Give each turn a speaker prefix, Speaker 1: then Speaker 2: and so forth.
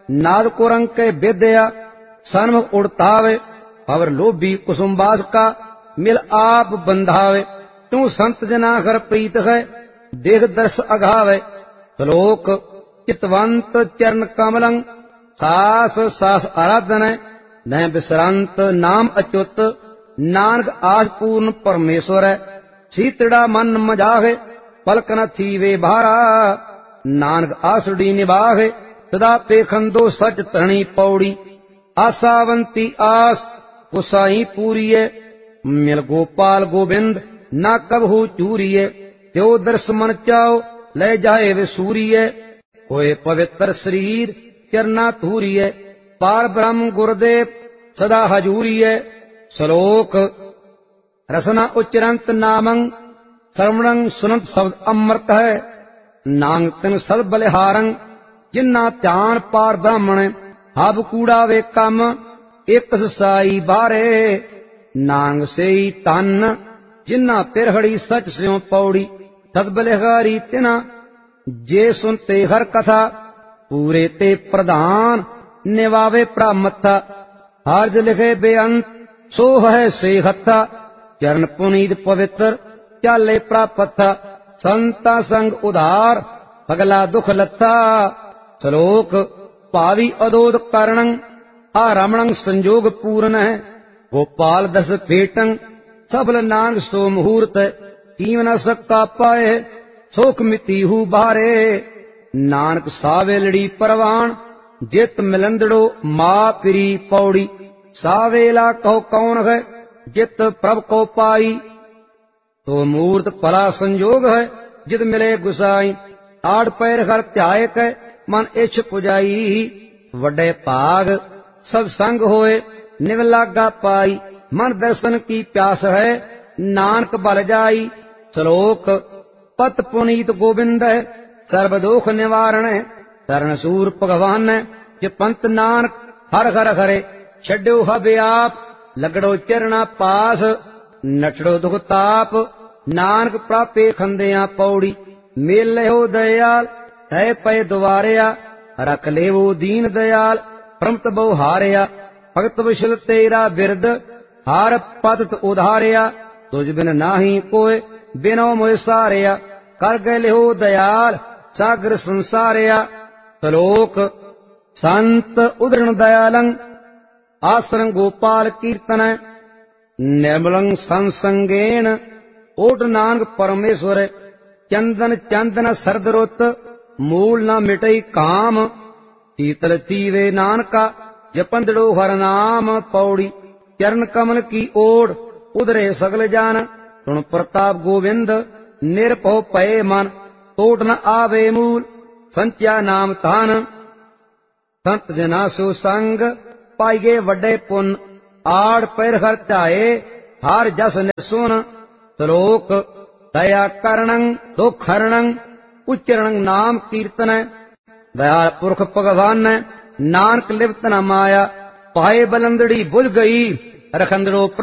Speaker 1: नाद कुरंग के विद्या सन्मुख उड़तावे, अवर लोभी कुसुम्बास का मिल आप बंधावे। तू संत जना कर प्रीत है, देख दर्श अघावे। श्लोक चितवंत चरण कमलं, सास सास आराधन, न विश्रांत नाम अच्युत, नानक आस पूर्ण परमेश्वर। सीतड़ा मन मजाहे, पलक न थीवे भारा, नानक आसुड़ी निभाहे, सदा पेखंदो सच तणी पौड़ी। आसावंती आस गुसाई पूरीए, मिल गोपाल गोविंद ना कबहू चूरीए। त्यो दर्श मन चाओ ले जाए वे सूरीए, कोई पवित्र शरीर चरना धूरीए। पार ब्रह्म गुरुदेव सदा हजूरीए। श्लोक रसना उच्चरंत नामं, श्रवणं सुनंत शब्द अमृत है। नांग तिन सद बलिहारं, जिन्ना ध्यान पार ब्राह्मण। हब कूड़ा वे कम, एक साई बारे। नांग से ही तन, जिन्ना पिरहड़ी सच स्यों पौड़ी। सद बलिहारी तिना, जे सुनते हर कथा। पूरे ते प्रधान, निवावे प्रामथा। हर्ज लिखे बेअंत, सो है से हथा। चरण पुनीत पवित्र, चाले प्राप्त था। संता संग उधार, अगला दुख लथा। श्लोक पावी अदोद कारणं, आरमणं संजोग पूर्ण है। गोपाल दस फेटं, सफल नानक सो मुहूर्त। कीम न सक्का पाए, सोख मिति हु बारे। नानक सावेलड़ी परवान, जित मिलंदड़ो माँ पिरी पौड़ी। सावेला कहो कौन है, जित प्रभ को पाई। तो मूर्त पला संजोग है, जित मिले गुसाई। आड़ पैर हर त्याय कै, मन इच्छ पुजाई। वड्डे भाग सत्संग होए, निव लागा पाई। मन दर्शन की प्यास है, नानक बल जाई। श्लोक पत पुनीत गोविंद है, सर्वदोख निवारण। शरण सूर भगवान जे पंत नानक, हर हर हरे। छड्यो हबे आप, लगड़ो चरणा पास। नचड़ो दुख ताप, नानक प्रापे खंदिया पौड़ी। मेल हो दयाल, है पै द्वारिया। रख ले वो दीन दयाल, प्रमत बहु हारिया। भगत विशल तेरा बिरद, हार पतत उधारिया। तुझ बिन नाही कोय, बिनो मोय सारिया। कर गए हो दयाल, सागर संसारिया। श्लोक संत उदरण दयालं, आश्रम गोपाल कीर्तन। निर्मलं संसंगेन, ओट नानक परमेश्वर। चंदन चंदन सरदरुत, मूल न मिटई काम। शीतल चीवे नानका, जपंदड़ो हर नाम पौड़ी। चरण कमल की ओढ़, उधरे सगल जान। सुन प्रताप गोविंद, निरपो पये मन। तोट न आवे मूल, संच्या नाम तान। संत जना सो संग, पाइगे वड्डे पुन। आड़ पैर हर ध्याए, हार जस निसुन। श्लोक दया करणं दुख हरणं, उच्चरणं नाम कीर्तन। दयाल पुरख भगवान, नानक लिप्त न माया। पाए बलंदड़ी बुझ गई, रखंदड़ो